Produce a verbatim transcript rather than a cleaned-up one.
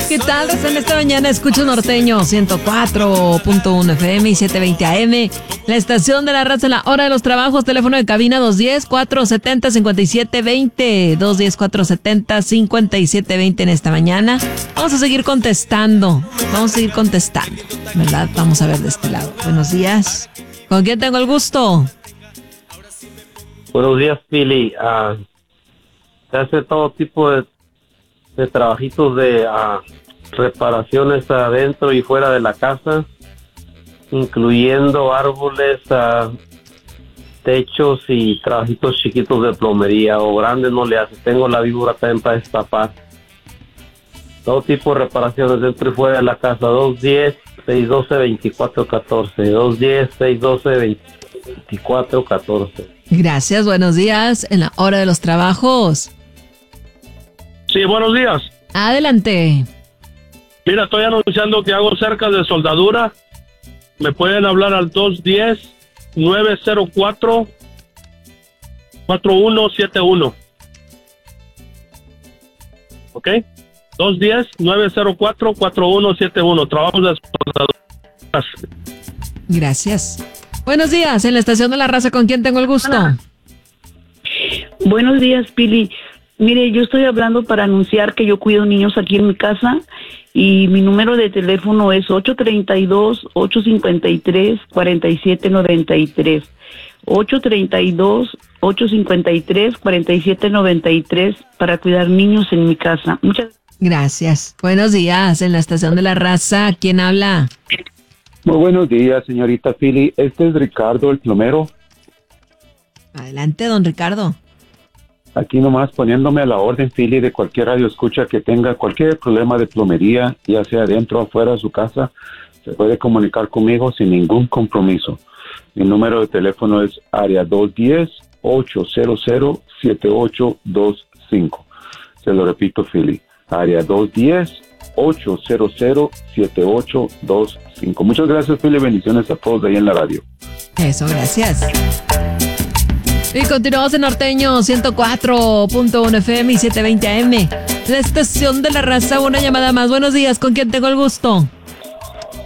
¿Qué tal? En esta mañana escucho Norteño ciento cuatro punto uno F M y setecientos veinte A M. La estación de la raza en la hora de los trabajos. Teléfono de cabina dos uno cero, cuatro siete cero, cinco siete dos cero. dos uno cero, cuatro siete cero, cinco siete dos cero en esta mañana. Vamos a seguir contestando. Vamos a seguir contestando, ¿verdad? Vamos a ver de este lado. Buenos días. ¿Con quién tengo el gusto? Buenos días, Pili. Uh, se hace todo tipo de, de trabajitos de uh, reparaciones adentro y fuera de la casa, incluyendo árboles, uh, techos y trabajitos chiquitos de plomería, o grandes no le hace. Tengo la víbora también para destapar. Todo tipo de reparaciones dentro y fuera de la casa. dos uno cero, seis uno dos, dos cuatro uno cuatro. dos uno cero, seis uno dos, dos cuatro uno cuatro. Gracias, buenos días. En la hora de los trabajos. Sí, buenos días. Adelante. Mira, estoy anunciando que hago cerca de soldadura. Me pueden hablar al dos uno cero, nueve cero cuatro, cuatro uno siete uno. ¿Ok? dos uno cero, nueve cero cuatro, cuatro uno siete uno. Trabajos de soldadura. Gracias. Buenos días, en la estación de la raza, ¿con quién tengo el gusto? Hola. Buenos días, Pili. Mire, yo estoy hablando para anunciar que yo cuido niños aquí en mi casa y mi número de teléfono es ocho tres dos, ocho cinco tres, cuatro siete nueve tres. ocho tres dos, ocho cinco tres, cuatro siete nueve tres para cuidar niños en mi casa. Muchas gracias. Buenos días, en la estación de la raza, ¿quién habla? Muy buenos días, señorita Pili. Este es Ricardo, el plomero. Adelante, don Ricardo. Aquí nomás poniéndome a la orden, Pili, de cualquier radio escucha que tenga cualquier problema de plomería, ya sea dentro o afuera de su casa, se puede comunicar conmigo sin ningún compromiso. Mi número de teléfono es área dos uno cero, ocho cero cero, siete ocho dos cinco. Se lo repito, Pili. Área dos uno cero, ocho cero cero, siete ocho dos cinco. Muchas gracias, Pili. Bendiciones a todos ahí en la radio. Eso, gracias. Y continuamos en Norteño ciento cuatro punto uno F M y setecientos veinte A M. La estación de la raza, una llamada más. Buenos días, ¿con quién tengo el gusto?